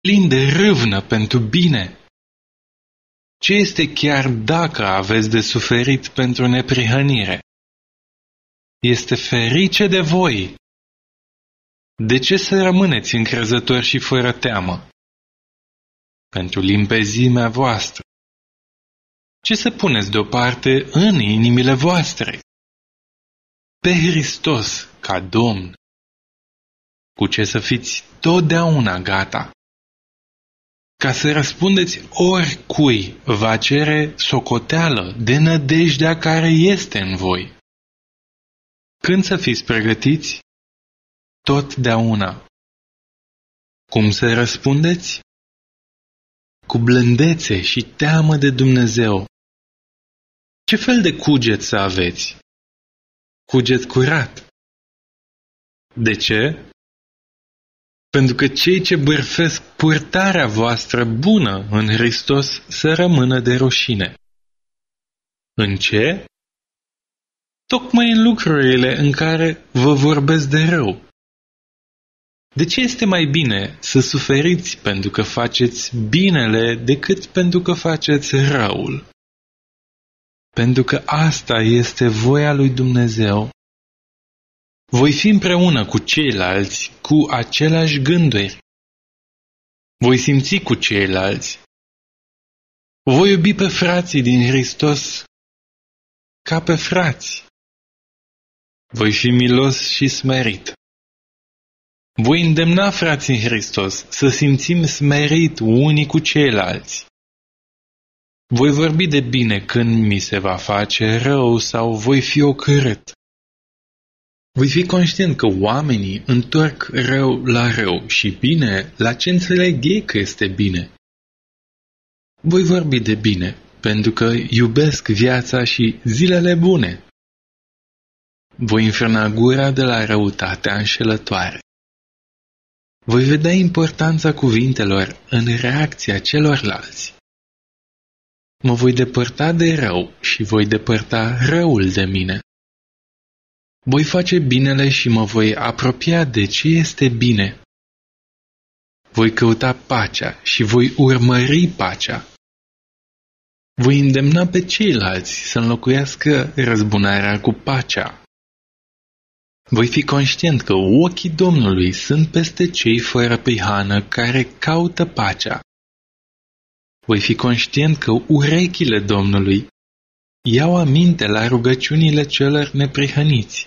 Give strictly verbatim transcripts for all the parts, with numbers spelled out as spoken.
plini de râvnă pentru bine. Ce este chiar dacă aveți de suferit pentru neprihănire? Este ferice de voi. De ce să rămâneți încrezători și fără teamă? Pentru limpezimea voastră. Ce să puneți deoparte în inimile voastre? Pe Hristos ca Domn. Cu ce să fiți totdeauna gata. Ca să răspundeți oricui va cere socoteală de nădejdea care este în voi. Când să fiți pregătiți? Totdeauna. Cum să răspundeți? Cu blândețe și teamă de Dumnezeu. Ce fel de cuget să aveți? Cuget curat. De ce? Pentru că cei ce bârfesc purtarea voastră bună în Hristos să rămână de rușine. În ce? Tocmai în lucrurile în care vă vorbesc de rău. De ce este mai bine să suferiți pentru că faceți binele decât pentru că faceți răul? Pentru că asta este voia lui Dumnezeu. Voi fi împreună cu ceilalți cu aceleași gânduri. Voi simți cu ceilalți. Voi iubi pe frații din Hristos ca pe frați. Voi fi milos și smerit. Voi îndemna frații în Hristos să simțim smerit unii cu ceilalți. Voi vorbi de bine când mi se va face rău sau voi fi ocărât. Voi fi conștient că oamenii întorc rău la rău și bine la ce înțeleg ei că este bine. Voi vorbi de bine, pentru că iubesc viața și zilele bune. Voi înfrâna gura de la răutatea înșelătoare. Voi vedea importanța cuvintelor în reacția celorlalți. Mă voi depărta de rău și voi depărta răul de mine. Voi face binele și mă voi apropia de ce este bine. Voi căuta pacea și voi urmări pacea. Voi îndemna pe ceilalți să înlocuiască răzbunarea cu pacea. Voi fi conștient că ochii Domnului sunt peste cei fără prihană care caută pacea. Voi fi conștient că urechile Domnului iau aminte la rugăciunile celor neprihăniți.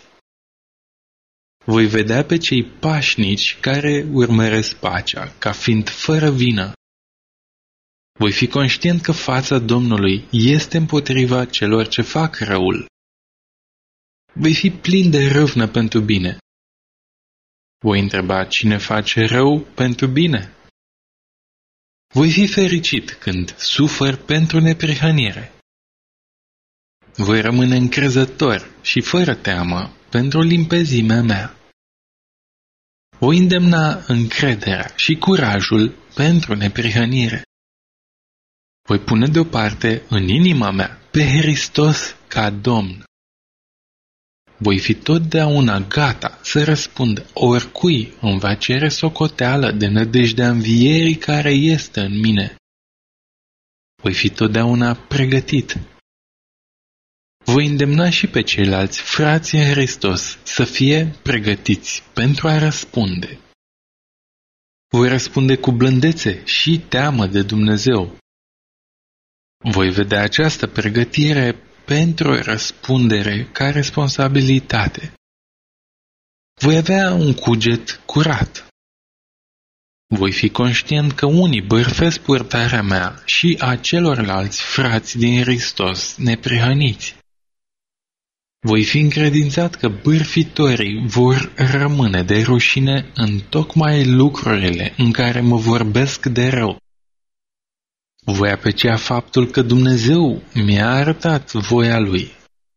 Voi vedea pe cei pașnici care urmăresc pacea, ca fiind fără vină. Voi fi conștient că fața Domnului este împotriva celor ce fac răul. Voi fi plin de râvnă pentru bine. Voi întreba cine face rău pentru bine. Voi fi fericit când sufăr pentru neprihănire. Voi rămâne încrezător și fără teamă pentru limpezimea mea. Voi îndemna încrederea și curajul pentru neprihănire. Voi pune deoparte în inima mea pe Hristos ca Domn. Voi fi totdeauna gata să răspund oricui îmi va cere socoteală de nădejdea învierii care este în mine. Voi fi totdeauna pregătit. Voi îndemna și pe ceilalți frați în Hristos să fie pregătiți pentru a răspunde. Voi răspunde cu blândețe și teamă de Dumnezeu. Voi vedea această pregătire pentru răspundere ca responsabilitate. Voi avea un cuget curat. Voi fi conștient că unii bârfesc purtarea mea și a celorlalți frați din Hristos neprihăniți. Voi fi încredințat că bârfitorii vor rămâne de rușine în tocmai lucrurile în care mă vorbesc de rău. Voi aprecia faptul că Dumnezeu mi-a arătat voia Lui.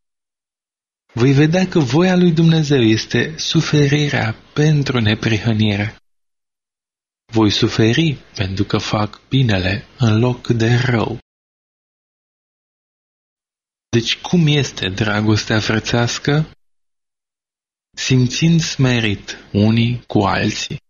Voi vedea că voia lui Dumnezeu este suferirea pentru neprihănire. Voi suferi pentru că fac binele în loc de rău. Deci cum este dragostea frățească? Simțind smerit unii cu alții.